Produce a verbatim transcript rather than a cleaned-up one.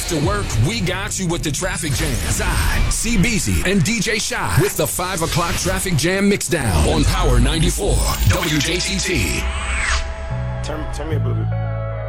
After work, we got you with the traffic jams. I, C B Z, and D J Shy with the five o'clock traffic jam mixdown on Power ninety-four, W J T T. Turn, turn me up a little bit.